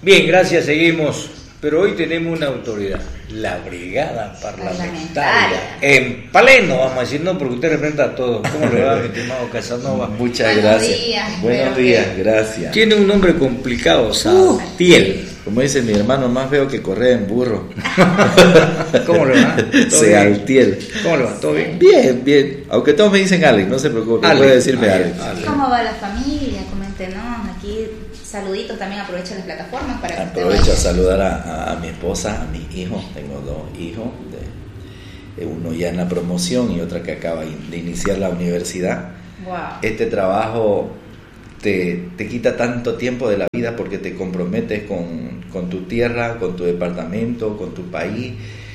Bien, gracias, seguimos. Pero hoy tenemos una autoridad, la Brigada Parlamentaria. En pleno, vamos a decir, no, porque usted representa a todos. ¿Cómo le va, mi estimado Casanova? Muchas gracias. Buenos días, gracias. Tiene un nombre complicado, Saltiel. Como dice mi hermano, más veo que correr en burro. ¿Cómo le va? Saltiel. ¿Cómo le va? ¿Todo bien? Bien, bien. Aunque todos me dicen Alex, no se preocupe, puede decirme Alex. ¿Cómo va la familia? Coméntenos aquí. Saluditos, también aprovecho las plataformas para que aprovecho a saludar a mi esposa, a mis hijos. Tengo 2 hijos, uno ya en la promoción y otra que acaba de iniciar la universidad. Wow. Este trabajo te quita tanto tiempo de la vida porque te comprometes con tu tierra, con tu departamento, con tu país,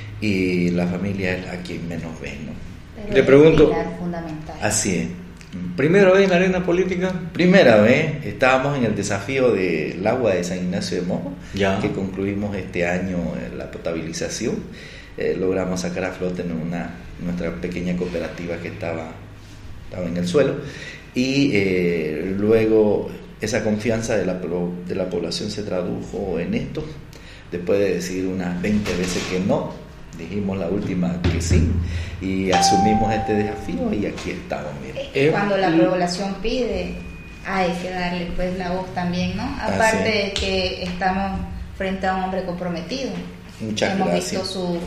y la familia es a quien menos ves, ¿no? Pero le pregunto, fundamental. Así es. ¿Primera vez en la arena política? Primera vez. Estábamos en el desafío del agua de San Ignacio de Mojo, que concluimos este año la potabilización. Logramos sacar a flote en nuestra pequeña cooperativa que estaba en el suelo, y luego esa confianza de la población se tradujo en esto. Después de decir unas 20 veces que no, dijimos la última que sí, y asumimos este desafío, y aquí estamos. Cuando la población pide, hay que darle pues la voz también, ¿no? Aparte de que estamos frente a un hombre comprometido. Muchas Hemos gracias. visto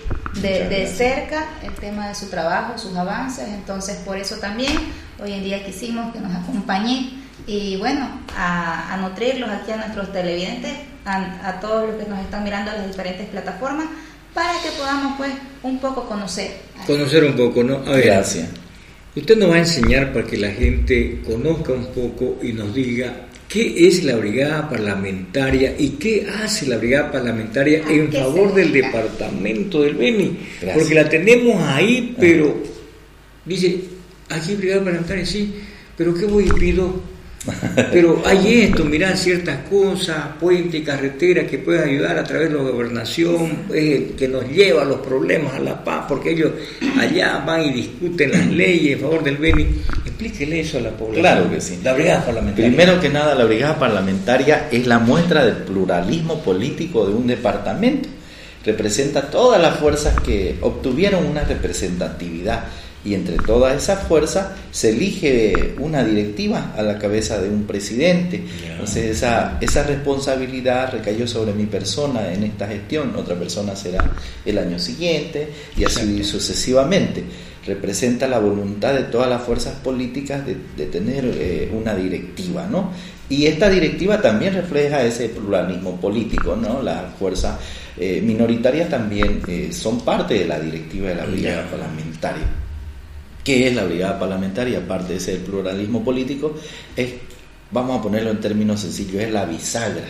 de cerca el tema de su trabajo, sus avances, entonces por eso también hoy en día quisimos que nos acompañe y bueno, a nutrirlos aquí a nuestros televidentes, a todos los que nos están mirando en las diferentes plataformas, para que podamos pues un poco conocer un poco, ¿no? A ver, gracias. Usted nos va a enseñar para que la gente conozca un poco y nos diga qué es la Brigada Parlamentaria y qué hace la Brigada Parlamentaria en favor del departamento del Beni. Gracias. Porque la tenemos ahí, pero dice, aquí Brigada Parlamentaria, sí, pero ¿qué voy y pido? Pero hay esto, mirá, ciertas cosas, puente, carretera que pueden ayudar a través de la gobernación, que nos lleva los problemas a la paz, porque ellos allá van y discuten las leyes en favor del Beni. Explíquele eso a la población. Claro que sí. La Brigada Parlamentaria. Primero que nada, la Brigada Parlamentaria es la muestra del pluralismo político de un departamento. Representa todas las fuerzas que obtuvieron una representatividad, y entre todas esas fuerzas se elige una directiva a la cabeza de un presidente. Entonces esa responsabilidad recayó sobre mi persona en esta gestión, otra persona será el año siguiente, y así sucesivamente. Representa la voluntad de todas las fuerzas políticas de tener una directiva, ¿no? Y esta directiva también refleja ese pluralismo político, ¿no? Las fuerzas minoritarias también son parte de la directiva de la Brigada Parlamentaria. ¿Qué es la Brigada Parlamentaria? Aparte de ese pluralismo político, vamos a ponerlo en términos sencillos, es la bisagra,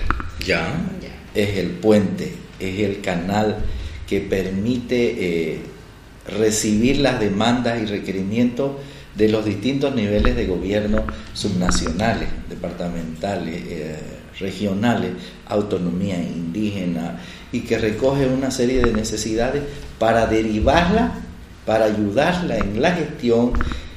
es el puente, es el canal que permite recibir las demandas y requerimientos de los distintos niveles de gobierno subnacionales, departamentales, regionales, autonomía indígena, y que recoge una serie de necesidades para derivarla, para ayudarla en la gestión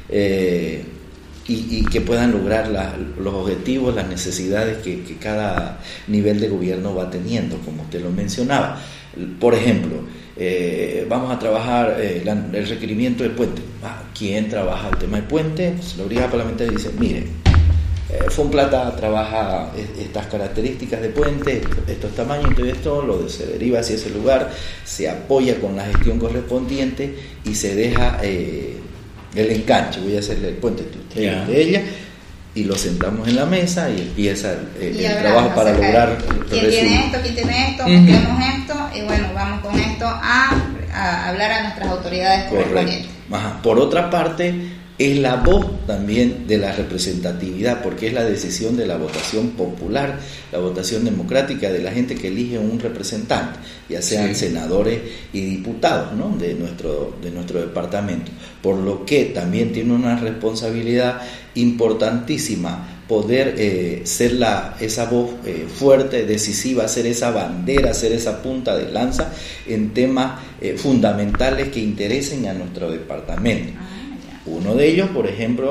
y que puedan lograr los objetivos, las necesidades que cada nivel de gobierno va teniendo, como usted lo mencionaba. Por ejemplo, vamos a trabajar el requerimiento del puente. ¿Quién trabaja el tema del puente? Pues la Brigada Parlamentaria dice, mire, Fonplata trabaja estas características de puente, estos tamaños, todo esto, se deriva hacia ese lugar, se apoya con la gestión correspondiente y se deja el enganche. Voy a hacerle el puente de ella, y lo sentamos en la mesa y empieza el trabajo para lograr quién tiene esto, busquemos esto, y bueno, vamos con esto a hablar a nuestras autoridades correspondientes. Por otra parte, es la voz también de la representatividad, porque es la decisión de la votación popular, la votación democrática de la gente que elige un representante, ya sean senadores y diputados, ¿no?, de nuestro departamento, por lo que también tiene una responsabilidad importantísima poder ser esa voz fuerte, decisiva, ser esa bandera, ser esa punta de lanza en temas fundamentales que interesen a nuestro departamento. Uno de ellos, por ejemplo,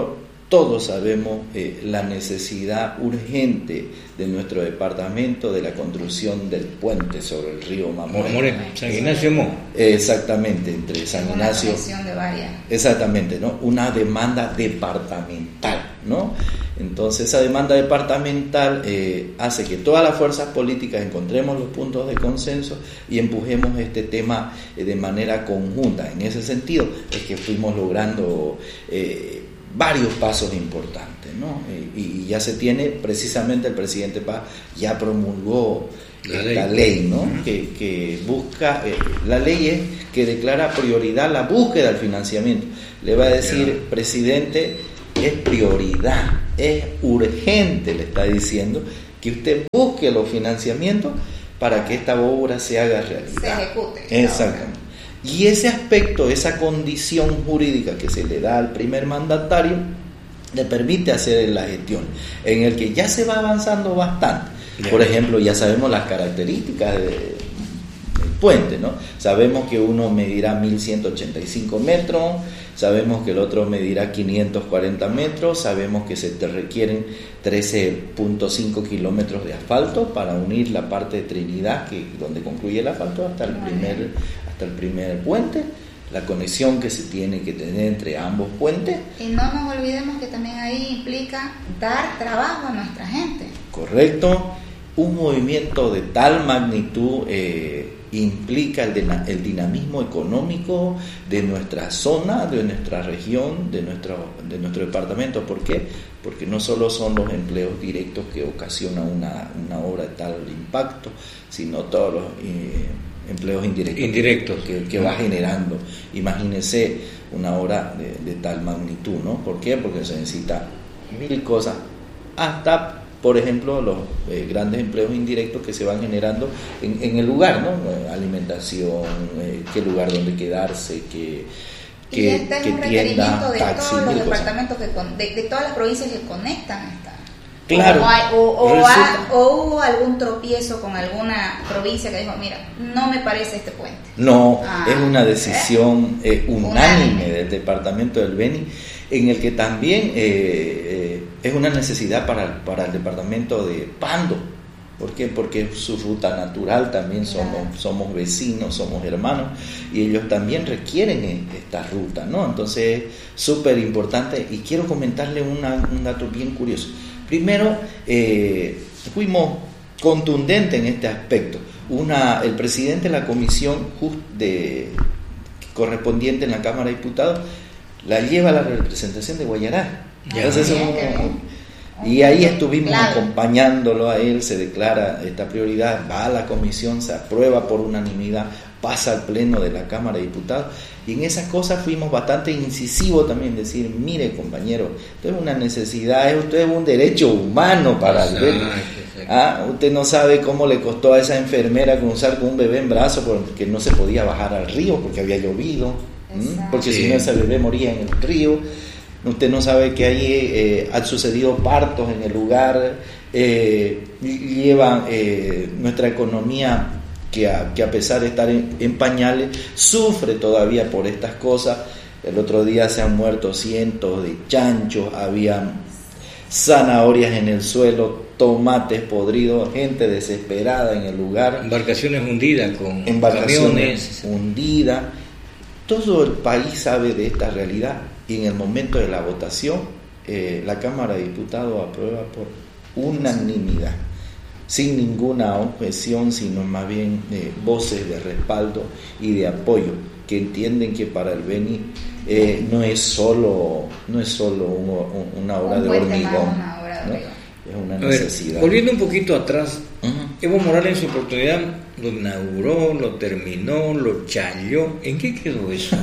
todos sabemos la necesidad urgente de nuestro departamento de la construcción del puente sobre el río Mamoré. San Ignacio Mo. Exactamente, entre San Ignacio. Una conexión de varias. Exactamente, ¿no? Una demanda departamental, ¿no? Entonces esa demanda departamental hace que todas las fuerzas políticas encontremos los puntos de consenso y empujemos este tema de manera conjunta. En ese sentido es que fuimos logrando varios pasos importantes, ¿no? Y ya se tiene, precisamente el presidente Paz ya promulgó la ley, ¿no? Que busca, la ley es que declara prioridad la búsqueda del financiamiento. Le va a decir, presidente, es prioridad, es urgente, le está diciendo, que usted busque los financiamientos para que esta obra se haga realidad. Se ejecute. Exactamente. Y ese aspecto, esa condición jurídica que se le da al primer mandatario, le permite hacer la gestión, en el que ya se va avanzando bastante. Por ejemplo, ya sabemos las características del puente, ¿no? Sabemos que uno medirá 1185 metros, sabemos que el otro medirá 540 metros, sabemos que se te requieren 13.5 kilómetros de asfalto para unir la parte de Trinidad, donde concluye el asfalto, hasta el primer puente, la conexión que se tiene que tener entre ambos puentes. Y no nos olvidemos que también ahí implica dar trabajo a nuestra gente. Correcto. Un movimiento de tal magnitud implica el dinamismo económico de nuestra zona, de nuestra región, de nuestro departamento. ¿Por qué? Porque no solo son los empleos directos que ocasiona una obra de tal impacto, sino todos los empleos indirectos que va generando. Imagínense una obra de tal magnitud, ¿no? ¿Por qué? Porque se necesita mil cosas, hasta, por ejemplo, los grandes empleos indirectos que se van generando en el lugar, ¿no? Alimentación, qué lugar donde quedarse, qué tienda, es un requerimiento de taxi, todos los departamentos, de todas las provincias que conectan esta. Claro. O hubo algún tropiezo con alguna provincia que dijo, mira, no me parece este puente. No, es una decisión unánime del departamento del Beni, en el que también es una necesidad para el departamento de Pando. ¿Por qué? Porque su ruta natural también somos vecinos, somos hermanos, y ellos también requieren esta ruta, ¿no? Entonces es súper importante, y quiero comentarle un dato bien curioso. Primero, fuimos contundentes en este aspecto. El presidente de la comisión correspondiente en la Cámara de Diputados la lleva a la representación de Guayará. Entonces, y ahí estuvimos acompañándolo a él, se declara esta prioridad, va a la comisión, se aprueba por unanimidad, pasa al pleno de la Cámara de Diputados, y en esas cosas fuimos bastante incisivos también, decir, mire compañero, esto es una necesidad, esto es un derecho humano para el bebé. Usted no sabe cómo le costó a esa enfermera cruzar con un bebé en brazos porque no se podía bajar al río porque había llovido, porque si no ese bebé moría en el río. Usted no sabe que ahí han sucedido partos en el lugar, llevan nuestra economía que a pesar de estar en pañales, sufre todavía por estas cosas. El otro día se han muerto cientos de chanchos, había zanahorias en el suelo, tomates podridos, gente desesperada en el lugar. Embarcaciones hundidas con camiones. Hundidas. Todo el país sabe de esta realidad, y en el momento de la votación la Cámara de Diputados aprueba por unanimidad, sin ninguna objeción, sino más bien voces de respaldo y de apoyo, que entienden que para el Beni no es solo una obra de hormigón, ¿no? Es una necesidad. Volviendo un poquito atrás, Evo Morales en su oportunidad lo inauguró, lo terminó, lo chayó. ¿En qué quedó eso?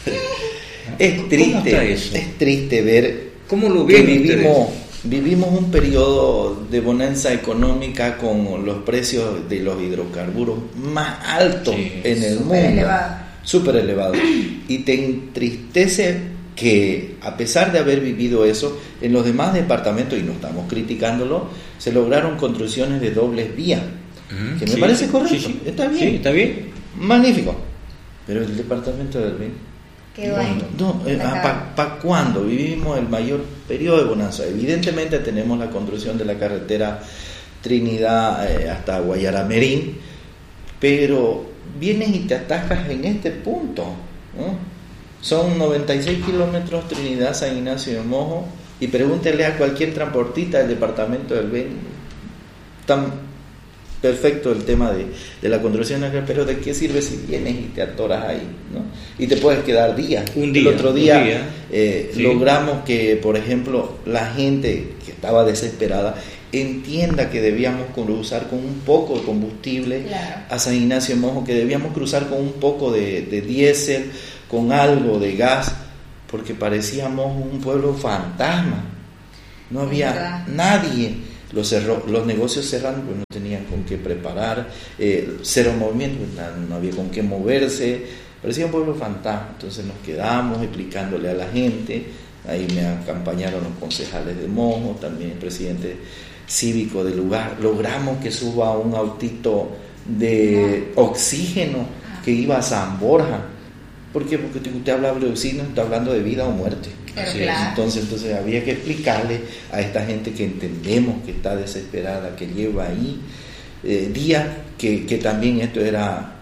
Es triste ver cómo lo que vivimos un periodo de bonanza económica con los precios de los hidrocarburos más altos en el mundo, súper elevado, y te entristece que a pesar de haber vivido eso, en los demás departamentos, y no estamos criticándolo, se lograron construcciones de dobles vías, que me parece correcto, está bien, está bien, magnífico, pero el departamento del Beni quedó ahí. ¿Para cuándo? Vivimos el mayor periodo de bonanza. Evidentemente tenemos la construcción de la carretera Trinidad hasta Guayaramerín, pero vienes y te atascas en este punto, ¿no? Son 96 kilómetros Trinidad San Ignacio de Mojo, y pregúntele a cualquier transportista del departamento del Beni, tan perfecto el tema de la construcción, pero ¿de qué sirve si vienes y te atoras ahí, ¿no? Y te puedes quedar días. El otro día sí, logramos que, por ejemplo, la gente que estaba desesperada entienda que debíamos cruzar con un poco de combustible, claro, a San Ignacio de Mojo, que debíamos cruzar con un poco de diésel, con algo de gas, porque parecíamos un pueblo fantasma. No había nadie. Los negocios cerraron, pues no tenían con qué preparar, cero movimiento, no había con qué moverse, parecía un pueblo fantasma. Entonces nos quedamos explicándole a la gente, ahí me acompañaron los concejales de Mojo, también el presidente cívico del lugar. Logramos que suba un autito de oxígeno que iba a San Borja. ¿Por qué? Porque usted habla de oxígeno, está hablando de vida o muerte. Claro. Entonces había que explicarle a esta gente que entendemos que está desesperada, que lleva ahí días, que también esto era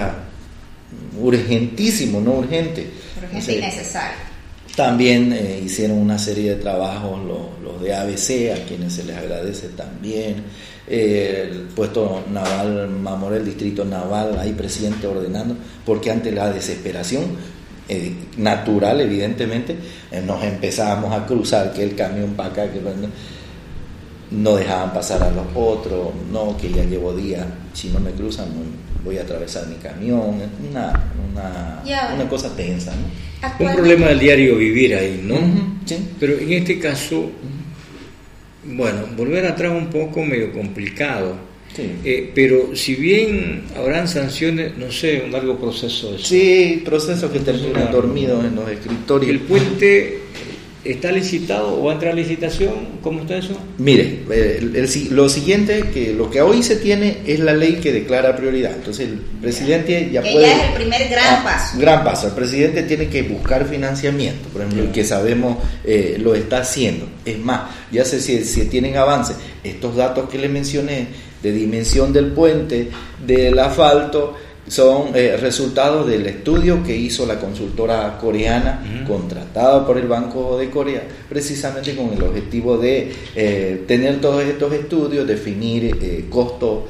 urgentísimo, no urgente. Urgente y necesario. También hicieron una serie de trabajos los de ABC, a quienes se les agradece también. El puesto naval Mamoré, el distrito naval, ahí presidente ordenando, porque ante la desesperación natural, evidentemente, nos empezábamos a cruzar, que el camión para acá, que no dejaban pasar a los otros, no, que ya llevo días, si no me cruzan voy a atravesar mi camión. Una cosa tensa, ¿no? Un problema del diario vivir ahí, ¿no? Sí. Pero en este caso, bueno, volver atrás un poco medio complicado. Sí. Pero si bien habrán sanciones, no sé, un largo proceso. Sí, procesos que terminan dormidos en los escritorios. ¿El puente está licitado o va a entrar a licitación? ¿Cómo está eso? Mire, lo siguiente, que lo que hoy se tiene es la ley que declara prioridad. Entonces el presidente ya puede... ya es el primer gran paso. Gran paso. El presidente tiene que buscar financiamiento, por ejemplo, el que sabemos lo está haciendo. Es más, ya sé si tienen avance. Estos datos que le mencioné de dimensión del puente, del asfalto, son resultados del estudio que hizo la consultora coreana, contratada por el Banco de Corea, precisamente con el objetivo de tener todos estos estudios, definir costos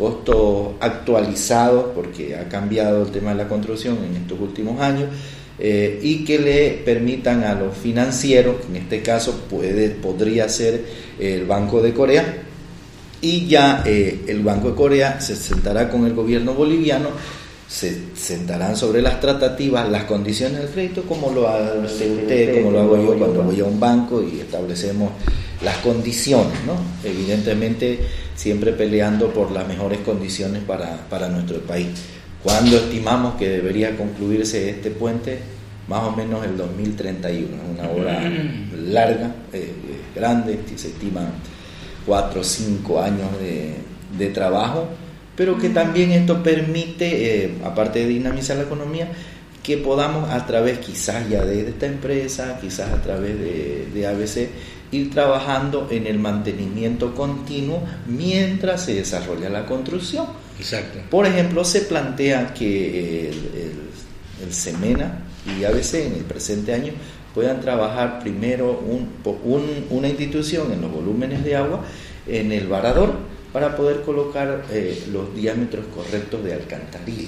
actualizados, porque ha cambiado el tema de la construcción en estos últimos años, y que le permitan a los financieros, que en este caso podría ser el Banco de Corea, y ya el Banco de Corea se sentará con el gobierno boliviano, se sentarán sobre las tratativas, las condiciones del crédito, como lo hace usted, como lo hago yo cuando voy a un banco, y establecemos las condiciones, ¿no? Evidentemente siempre peleando por las mejores condiciones para nuestro país. ¿Cuándo estimamos que debería concluirse este puente? Más o menos el 2031, una obra larga, grande, se estima 4 o 5 años de trabajo, pero que también esto permite, aparte de dinamizar la economía, que podamos a través quizás ya de esta empresa, quizás a través de ABC, ir trabajando en el mantenimiento continuo mientras se desarrolla la construcción. Exacto. Por ejemplo, se plantea que el SEMENA y ABC en el presente año puedan trabajar primero una institución en los volúmenes de agua en el varador para poder colocar los diámetros correctos de alcantarilla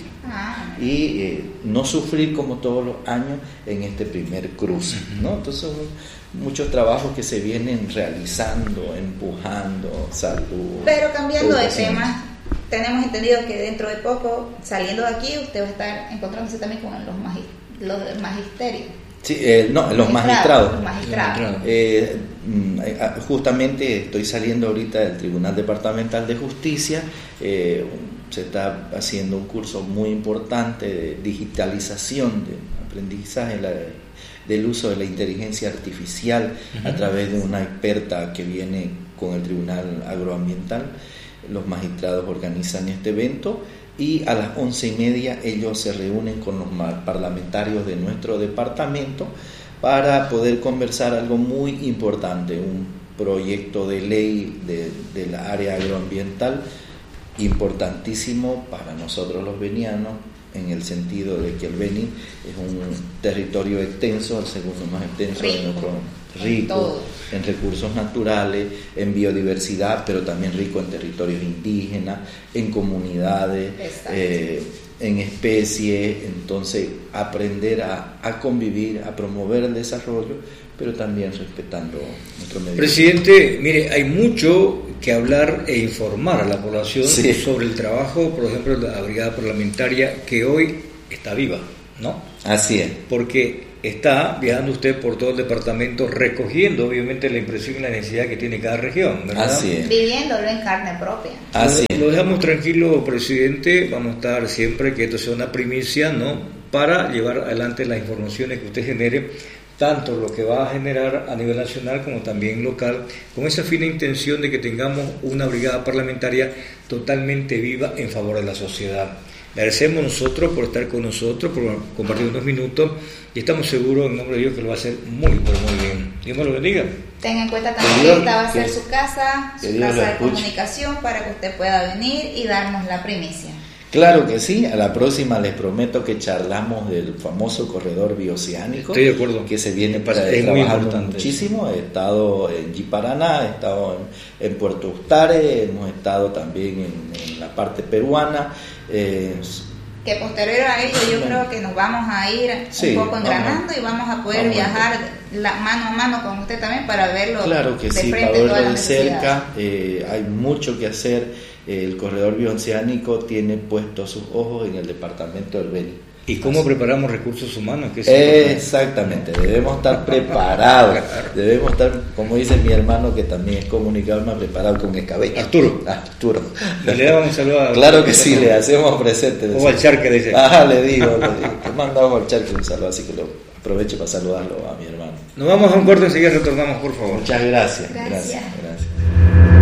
y no sufrir como todos los años en este primer cruce, ¿no? Entonces son muchos trabajos que se vienen realizando, empujando, salud. Pero cambiando de tema, tenemos entendido que dentro de poco, saliendo de aquí, usted va a estar encontrándose también con los del magisterio. Sí, los magistrados. Magistrados. Justamente estoy saliendo ahorita del Tribunal Departamental de Justicia. Se está haciendo un curso muy importante de digitalización, de aprendizaje del uso de la inteligencia artificial a través de una experta que viene con el Tribunal Agroambiental. Los magistrados organizan este evento y a las 11:30 ellos se reúnen con los parlamentarios de nuestro departamento para poder conversar algo muy importante, un proyecto de ley de la área agroambiental importantísimo para nosotros los benianos, en el sentido de que el Beni es un territorio extenso, el segundo más extenso de nuestro rico en recursos naturales, en biodiversidad, pero también rico en territorios indígenas, en comunidades, en especies. Entonces aprender a convivir, a promover el desarrollo, pero también respetando nuestro medio. Presidente, mire, hay mucho que hablar e informar a la población sobre el trabajo, por ejemplo, de la brigada parlamentaria, que hoy está viva, ¿no? Así es. Porque está viajando usted por todo el departamento, recogiendo obviamente la impresión y la necesidad que tiene cada región, ¿verdad? Así es. Viviéndolo en carne propia. Así es. Lo dejamos tranquilo, presidente, vamos a estar siempre, que esto sea una primicia, ¿no?, para llevar adelante las informaciones que usted genere, tanto lo que va a generar a nivel nacional como también local, con esa fina intención de que tengamos una brigada parlamentaria totalmente viva en favor de la sociedad. Le agradecemos nosotros por estar con nosotros, por compartir unos minutos, y estamos seguros, en nombre de Dios, que lo va a hacer muy, pero muy bien. Dios me lo bendiga. Tenga en cuenta también que esta va a ser su casa de comunicación, para que usted pueda venir y darnos la primicia. Claro que sí, a la próxima les prometo que charlamos del famoso corredor bioceánico. Estoy de acuerdo. Que se viene para trabajar muchísimo. He estado en Ji-Paraná, he estado en Puerto Ustare, hemos estado también en la parte peruana. Que posterior a ello yo creo que nos vamos a ir un poco engranando y vamos a poder viajar mano a mano con usted también para verlo. Claro que de sí, frente, para verlo todas de las cerca. Hay mucho que hacer. El corredor bioceánico tiene puestos sus ojos en el departamento del Beni. ¿Y cómo preparamos recursos humanos? Exactamente, debemos estar preparados, debemos estar, como dice mi hermano que también es comunicador, más preparado con escabeche. Arturo. Y le damos un saludo a... Claro que sí, le hacemos presente. O al Charque, le dice. Le digo, te mandamos al Charque un saludo, así que lo aprovecho para saludarlo a mi hermano. Nos vamos a un corte, enseguida retornamos, por favor. Muchas gracias. Gracias.